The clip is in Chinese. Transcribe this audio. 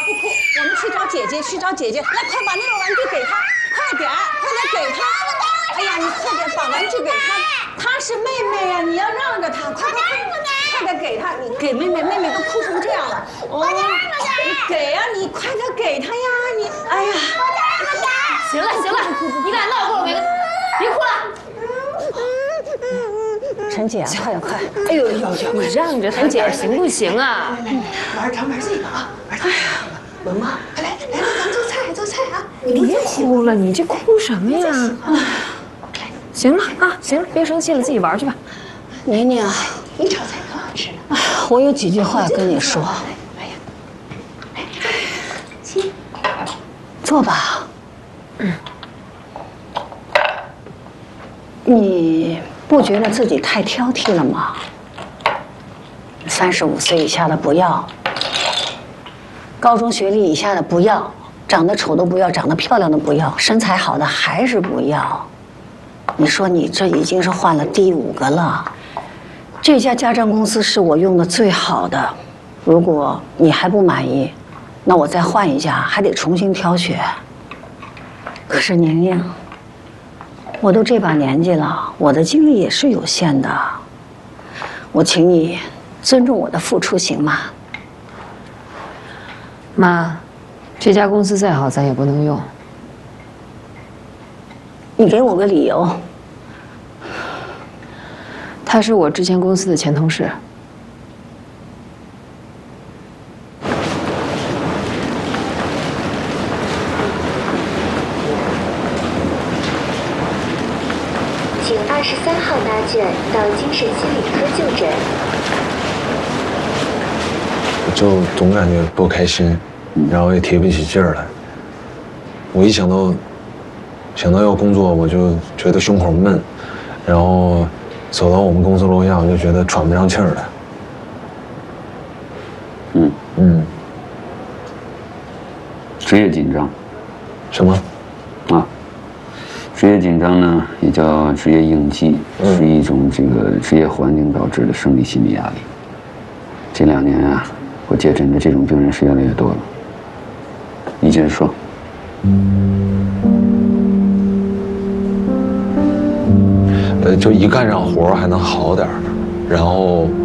不哭，我们去找姐姐，去找姐姐。来，快把那个玩具给她，快点，快点给她。哎呀，你快点把玩具给她，她是妹妹呀，你要让着她，快点给她，你给妹妹，妹妹都哭成这样了。哦，你给呀，你快点给她呀，你，哎呀， 行了，你俩闹够了没？别哭了。 陈姐，快！哎呦， 你让着他点行不行啊？ 玩这个啊，玩这个。文妈，来，咱做菜啊！ 你别哭了，你这哭什么呀？行了，别生气了，自己玩去吧。 宁宁， 你炒菜可好吃了。 我有几句话要跟你说。 哎呀，亲， 坐吧。你不觉得自己太挑剔了吗？35岁以下的不要，高中学历以下的不要，长得丑的不要，长得漂亮的不要，身材好的还是不要。你说你这已经是换了第5个了。这家家政公司是我用的最好的，如果你还不满意，那我再换一家，还得重新挑选。可是宁宁，我都这把年纪了，我的精力也是有限的，我请你尊重我的付出，行吗？ 妈，这家公司再好，咱也不能用。 你给我个理由。 他是我之前公司的前同事。 请23号搭卷到精神心理科就诊。 就总感觉不开心，然后也提不起劲儿来。我一想到要工作，我就觉得胸口闷，然后走到我们公司楼下，我就觉得喘不上气儿来。 职业紧张。 什么？ 啊，职业紧张呢，也叫职业应激，是一种这个职业环境导致的生理心理压力。这2年啊，我接诊的这种病人是越来越多了。你接着说。 就一干上活还能好点儿，然后